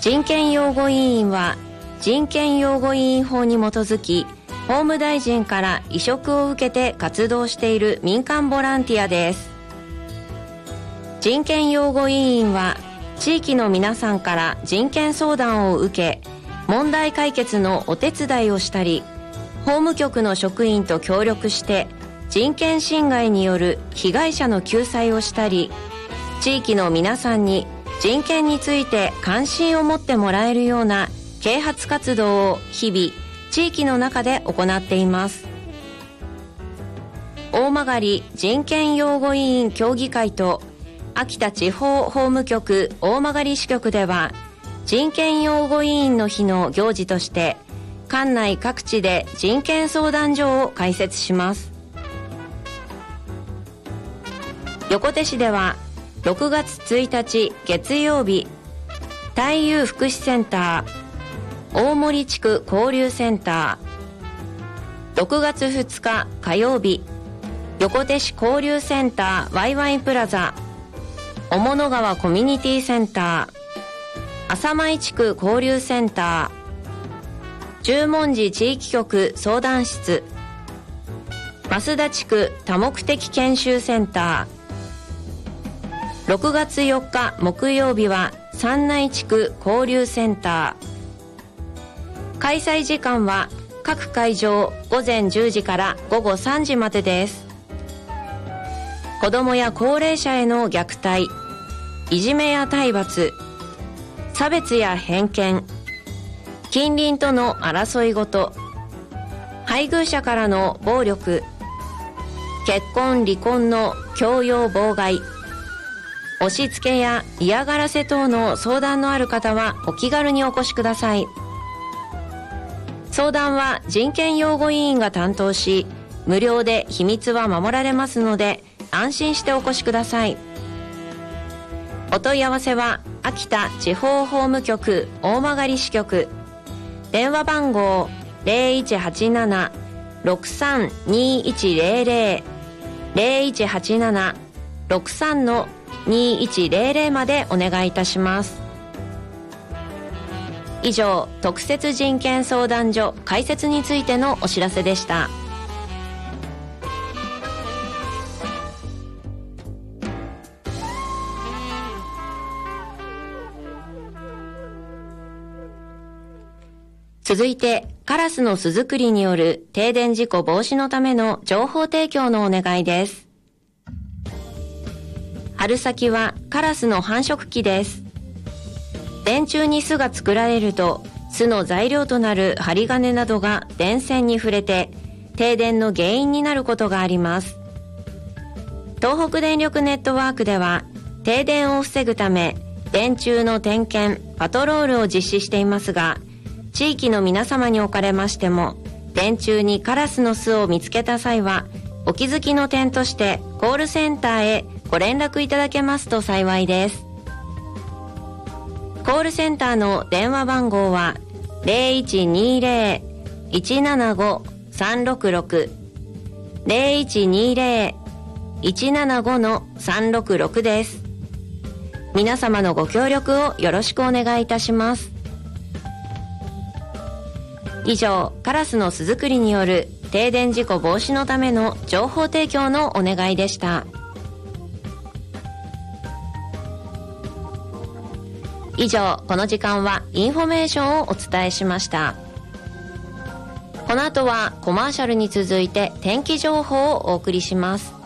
人権擁護委員は人権擁護委員法に基づき法務大臣から委嘱を受けて活動している民間ボランティアです。人権擁護委員は地域の皆さんから人権相談を受け、問題解決のお手伝いをしたり、法務局の職員と協力して人権侵害による被害者の救済をしたり、地域の皆さんに人権について関心を持ってもらえるような啓発活動を日々地域の中で行っています。大曲人権擁護委員協議会と秋田地方法務局大曲支局では、人権擁護委員の日の行事として管内各地で人権相談所を開設します。横手市では6月1日月曜日、太遊福祉センター、大森地区交流センター、6月2日火曜日、横手市交流センターワイワイプラザ、雄物川コミュニティセンター、浅米地区交流センター、十文字地域局相談室、増田地区多目的研修センター。6月4日木曜日は山内地区交流センター。開催時間は各会場午前10時から午後3時までです。子どもや高齢者への虐待、いじめや体罰、差別や偏見、近隣との争いごと、配偶者からの暴力、結婚離婚の強要妨害、押し付けや嫌がらせ等の相談のある方はお気軽にお越しください。相談は人権擁護委員が担当し、無料で秘密は守られますので安心してお越しください。お問い合わせは秋田地方法務局大曲支局、電話番号 0187-632100 0187-63-2100までお願いいたします。以上、特設人権相談所開設についてのお知らせでした。続いて、カラスの巣作りによる停電事故防止のための情報提供のお願いです。春先はカラスの繁殖期です。電柱に巣が作られると、巣の材料となる針金などが電線に触れて停電の原因になることがあります。東北電力ネットワークでは停電を防ぐため電柱の点検・パトロールを実施していますが、地域の皆様におかれましても、電柱にカラスの巣を見つけた際はお気づきの点としてコールセンターへご連絡いただけますと幸いです。コールセンターの電話番号は 0120-175-366 0120-175-366 です。皆様のご協力をよろしくお願いいたします。以上、カラスの巣作りによる停電事故防止のための情報提供のお願いでした。以上、この時間はインフォメーションをお伝えしました。この後はコマーシャルに続いて天気情報をお送りします。